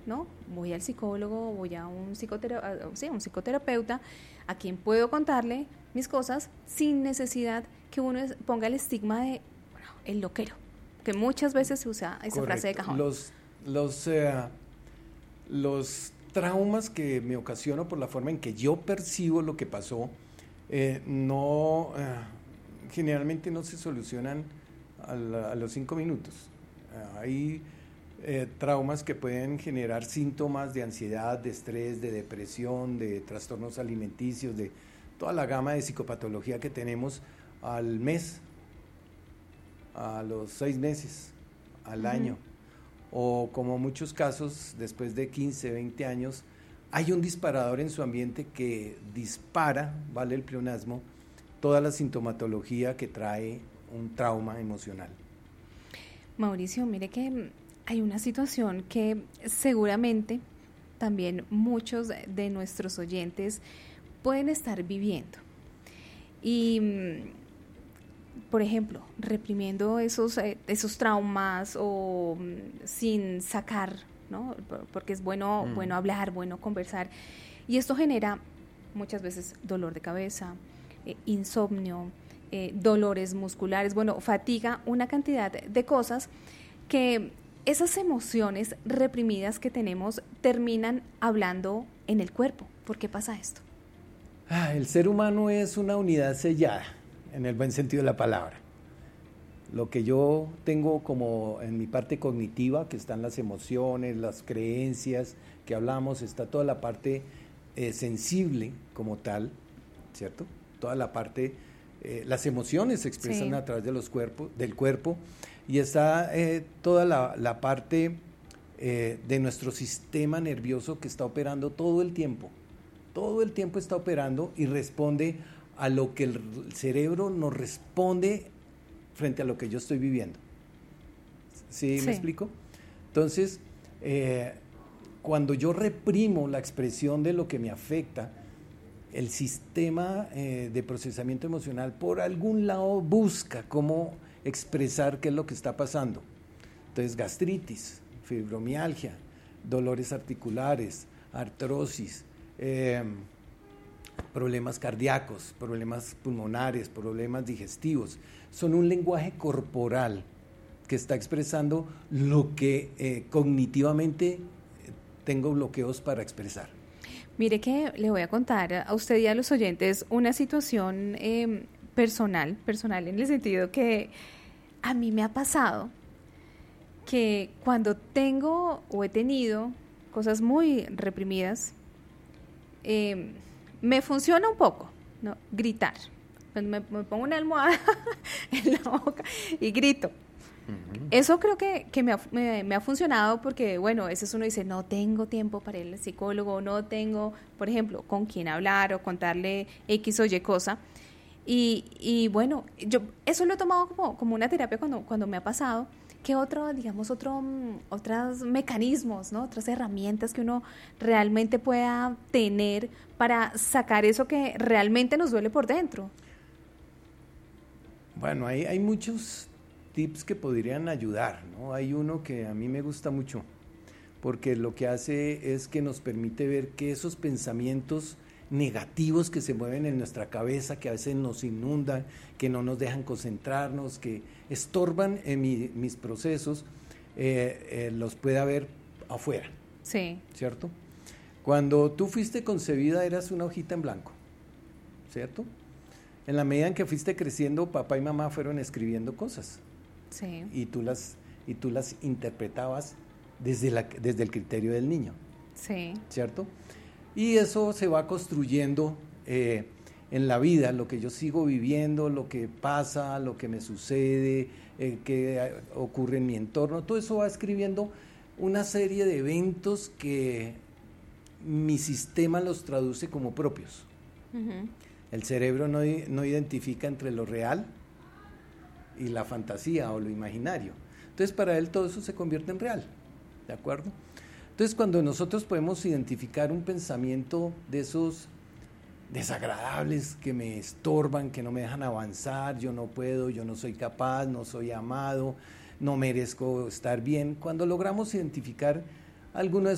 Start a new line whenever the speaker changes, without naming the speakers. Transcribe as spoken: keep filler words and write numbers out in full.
¿no? Voy al psicólogo, voy a un, psicotera- a- sí, un psicoterapeuta, a quien puedo contarle mis cosas sin necesidad que uno es- ponga el estigma de, bueno, el loquero, que muchas veces se usa esa frase de
Correcto.
cajón.
Los, los, eh, los traumas que me ocasiono por la forma en que yo percibo lo que pasó, eh, no, eh, generalmente no se solucionan a, la- a los cinco minutos. Eh, hay eh, traumas que pueden generar síntomas de ansiedad, de estrés, de depresión, de trastornos alimenticios, de toda la gama de psicopatología que tenemos al mes, a los seis meses, al
Ujú.
año, o como muchos casos, después de quince, veinte años, hay un disparador en su ambiente que dispara, vale el pleonasmo, toda la sintomatología que trae un trauma emocional.
Mauricio, mire que mm, hay una situación que seguramente también muchos de nuestros oyentes pueden estar viviendo. Y, mm, por ejemplo, reprimiendo esos, eh, esos traumas o mm, sin sacar, ¿no? Por- Porque es bueno,
Mm.
bueno hablar, bueno conversar. Y esto genera muchas veces dolor de cabeza, eh, insomnio, eh, dolores musculares, bueno, fatiga, una cantidad de cosas que esas emociones reprimidas que tenemos terminan hablando en el cuerpo. ¿Por qué pasa esto?
Ah, el ser humano es una unidad sellada, en el buen sentido de la palabra. Lo que yo tengo como en mi parte cognitiva, que están las emociones, las creencias que hablamos, está toda la parte eh, sensible como tal, ¿cierto? Toda la parte, eh, las emociones se expresan
Sí.
a través de los cuerpos, del cuerpo, y está eh, toda la, la parte eh, de nuestro sistema nervioso que está operando todo el tiempo. Todo el tiempo está operando y responde a lo que el cerebro nos responde frente a lo que yo estoy viviendo. ¿Sí,
Sí.
me explico? Entonces, eh, cuando yo reprimo la expresión de lo que me afecta, el sistema eh, de procesamiento emocional por algún lado busca cómo expresar qué es lo que está pasando. Entonces, gastritis, fibromialgia, dolores articulares, artrosis, eh, problemas cardíacos, problemas pulmonares, problemas digestivos, son un lenguaje corporal que está expresando lo que eh, cognitivamente eh, tengo bloqueos para expresar.
Mire que le voy a contar a usted y a los oyentes una situación eh, personal, personal en el sentido que a mí me ha pasado que cuando tengo o he tenido cosas muy reprimidas, eh, me funciona un poco, ¿no? Gritar. Cuando me, me pongo una almohada en la boca y grito.
Uh-huh.
Eso creo que, que me, ha, me, me ha funcionado porque, bueno, a veces uno dice, no tengo tiempo para ir al psicólogo, no tengo, por ejemplo, con quién hablar o contarle X o Y cosa. Y, y bueno, yo eso lo he tomado como, como una terapia cuando, cuando me ha pasado. ¿Qué otro, digamos, otro, otros mecanismos, ¿no? Otras herramientas que uno realmente pueda tener para sacar eso que realmente nos duele por dentro?
Bueno, hay, hay muchos tips que podrían ayudar, ¿no? Hay uno que a mí me gusta mucho, porque lo que hace es que nos permite ver que esos pensamientos negativos que se mueven en nuestra cabeza, que a veces nos inundan, que no nos dejan concentrarnos, que estorban en mi, mis procesos, eh, eh, los pueda ver afuera.
Sí.
¿Cierto? Cuando tú fuiste concebida eras una hojita en blanco, ¿cierto? En la medida en que fuiste creciendo, papá y mamá fueron escribiendo cosas.
Sí.
Y tú las, y tú las interpretabas desde, la, desde el criterio del niño.
Sí.
¿Cierto? Y eso se va construyendo eh, en la vida, lo que yo sigo viviendo, lo que pasa, lo que me sucede, eh, qué ocurre en mi entorno, todo eso va escribiendo una serie de eventos que mi sistema los traduce como propios.
Uh-huh.
El cerebro no, no identifica entre lo real y la fantasía o lo imaginario. Entonces, para él todo eso se convierte en real, ¿de acuerdo? Entonces, cuando nosotros podemos identificar un pensamiento de esos desagradables que me estorban, que no me dejan avanzar, yo no puedo, yo no soy capaz, no soy amado, no merezco estar bien, cuando logramos identificar alguno de